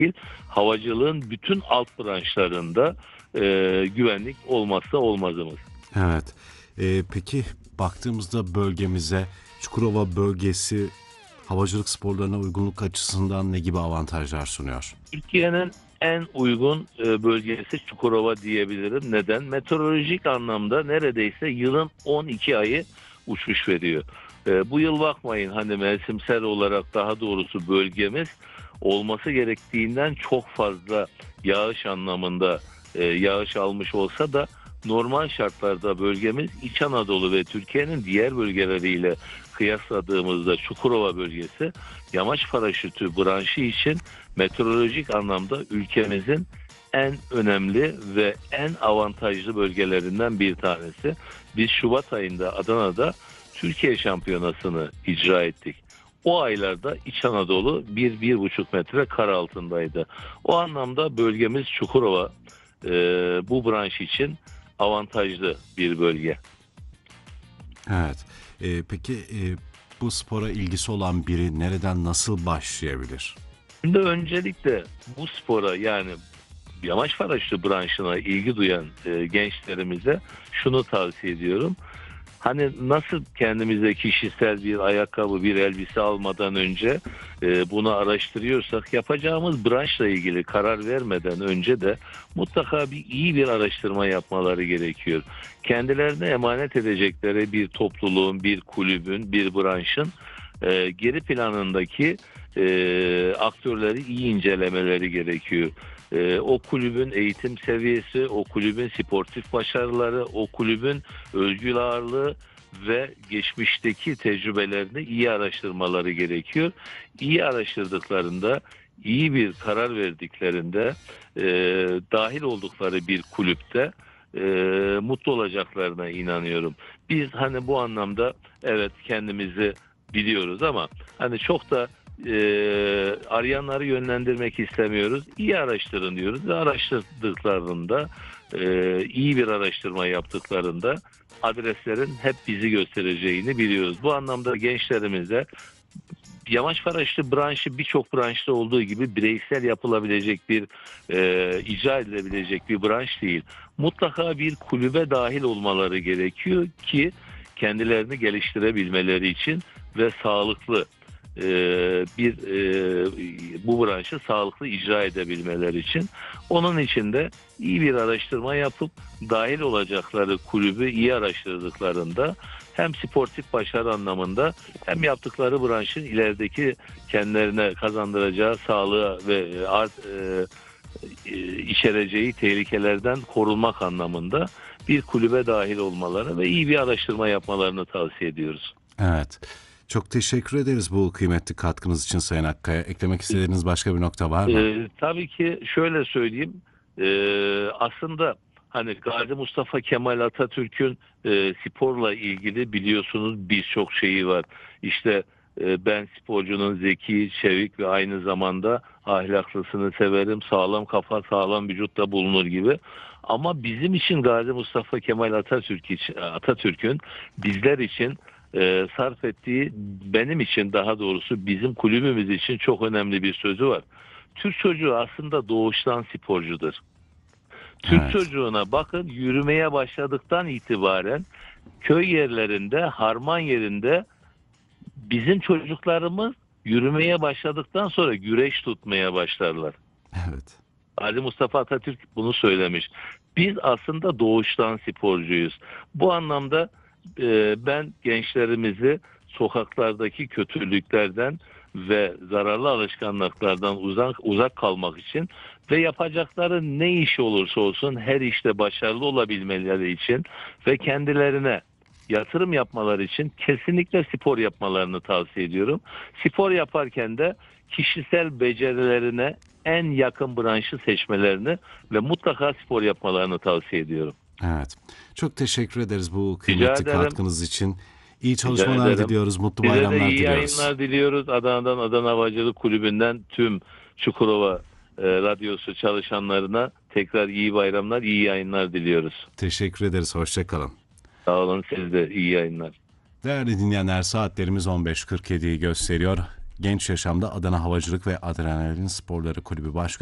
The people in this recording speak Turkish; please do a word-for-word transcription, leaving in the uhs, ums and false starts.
havacılığın bütün alt branşlarında e, güvenlik olmazsa olmazımız. Evet. Ee, peki baktığımızda bölgemize, Çukurova bölgesi havacılık sporlarına uygunluk açısından ne gibi avantajlar sunuyor? Türkiye'nin en uygun e, bölgesi Çukurova diyebilirim. Neden? Meteorolojik anlamda neredeyse yılın on iki ayı uçuş veriyor. E, bu yıl bakmayın hani mevsimsel olarak daha doğrusu bölgemiz olması gerektiğinden çok fazla yağış anlamında e, yağış almış olsa da normal şartlarda bölgemiz İç Anadolu ve Türkiye'nin diğer bölgeleriyle kıyasladığımızda Çukurova bölgesi yamaç paraşütü branşı için meteorolojik anlamda ülkemizin en önemli ve en avantajlı bölgelerinden bir tanesi. Biz Şubat ayında Adana'da Türkiye şampiyonasını icra ettik. O aylarda İç Anadolu bir bir buçuk metre kar altındaydı. O anlamda bölgemiz Çukurova e, bu branş için avantajlı bir bölge. Evet. Ee, peki e, bu spora ilgisi olan biri nereden nasıl başlayabilir? Şimdi öncelikle bu spora yani yamaç paraşütü branşına ilgi duyan e, gençlerimize şunu tavsiye ediyorum. Hani nasıl kendimize kişisel bir ayakkabı, bir elbise almadan önce e, bunu araştırıyorsak yapacağımız branşla ilgili karar vermeden önce de mutlaka bir iyi bir araştırma yapmaları gerekiyor. Kendilerine emanet edecekleri bir topluluğun, bir kulübün, bir branşın e, geri planındaki e, aktörleri iyi incelemeleri gerekiyor. E, o kulübün eğitim seviyesi, o kulübün sportif başarıları, o kulübün özgür ağırlığı ve geçmişteki tecrübelerini iyi araştırmaları gerekiyor. İyi araştırdıklarında, iyi bir karar verdiklerinde, e, dahil oldukları bir kulüpte e, mutlu olacaklarına inanıyorum. Biz hani bu anlamda evet kendimizi biliyoruz ama hani çok da e, arayanları yönlendirmek istemiyoruz. İyi araştırın diyoruz ve araştırdıklarında e, iyi bir araştırma yaptıklarında adreslerin hep bizi göstereceğini biliyoruz. Bu anlamda gençlerimize yamaç paraşütü branşı birçok branşta olduğu gibi bireysel yapılabilecek bir e, icra edilebilecek bir branş değil. Mutlaka bir kulübe dahil olmaları gerekiyor ki kendilerini geliştirebilmeleri için ve sağlıklı e, bir e, bu branşı sağlıklı icra edebilmeleri için. Onun için de iyi bir araştırma yapıp dahil olacakları kulübü iyi araştırdıklarında hem sportif başarı anlamında hem yaptıkları branşın ilerideki kendilerine kazandıracağı sağlığa ve art, e, e, içereceği tehlikelerden korunmak anlamında bir kulübe dahil olmaları ve iyi bir araştırma yapmalarını tavsiye ediyoruz. Evet. Çok teşekkür ederiz bu kıymetli katkınız için Sayın Akkaya. Eklemek istediğiniz başka bir nokta var mı? Ee, tabii ki şöyle söyleyeyim. Ee, aslında hani Gazi Mustafa Kemal Atatürk'ün e, sporla ilgili biliyorsunuz birçok şeyi var. İşte e, ben sporcunun zeki, çevik ve aynı zamanda ahlaklısını severim. Sağlam kafa, sağlam vücutta bulunur gibi. Ama bizim için Gazi Mustafa Kemal Atatürk için, Atatürk'ün bizler için e, sarf ettiği, benim için daha doğrusu bizim kulübümüz için çok önemli bir sözü var. Türk çocuğu aslında doğuştan sporcudur. Türk Evet. çocuğuna bakın, yürümeye başladıktan itibaren köy yerlerinde, harman yerinde bizim çocuklarımız yürümeye başladıktan sonra güreş tutmaya başlarlar. Evet. Ali Mustafa Atatürk bunu söylemiş. Biz aslında doğuştan sporcuyuz. Bu anlamda e, ben gençlerimizi sokaklardaki kötülüklerden ve zararlı alışkanlıklardan uzak uzak kalmak için ve yapacakları ne iş olursa olsun her işte başarılı olabilmeleri için ve kendilerine yatırım yapmaları için kesinlikle spor yapmalarını tavsiye ediyorum. Spor yaparken de kişisel becerilerine en yakın branşı seçmelerini ve mutlaka spor yapmalarını tavsiye ediyorum. Evet. Çok teşekkür ederiz bu Rica kıymetli ederim. katkınız için. İyi Rica çalışmalar ederim. diliyoruz. Mutlu Size de bayramlar iyi diliyoruz. yayınlar diliyoruz. Adana'dan, Adana Havacılık Kulübü'nden tüm Çukurova e, Radyosu çalışanlarına tekrar iyi bayramlar, iyi yayınlar diliyoruz. Teşekkür ederiz. Hoşça kalın. Sağ olun, siz de iyi yayınlar. Değerli dinleyenler, saatlerimiz on beş kırk yediyi gösteriyor. Genç Yaşam'da Adana Havacılık ve Adrenalin Sporları Kulübü Başkanı